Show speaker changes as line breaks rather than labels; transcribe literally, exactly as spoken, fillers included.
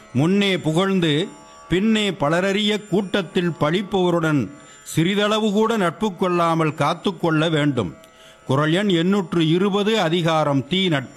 முன்னே புகழ்ந்து பின்னே பலரறிய கூட்டத்தில் பழிப்பவருடன் சிறிதளவு கூட நட்பு கொள்ளாமல் காத்து கொள்ள வேண்டும். குறள் எண் எண்ணூற்று இருபது, அதிகாரம் தீ நட்பு.